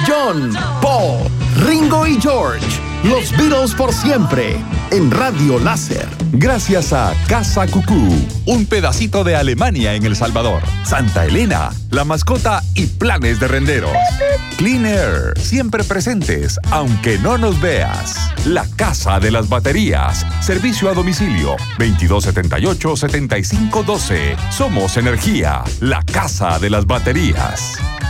John, Paul, Ringo y George. Los Beatles por siempre. En Radio Láser. Gracias a Casa Cucú, un pedacito de Alemania en El Salvador. Santa Elena, la mascota y planes de renderos. Clean Air, siempre presentes, aunque no nos veas. La Casa de las Baterías. Servicio a domicilio 2278-7512. Somos Energía, la Casa de las Baterías.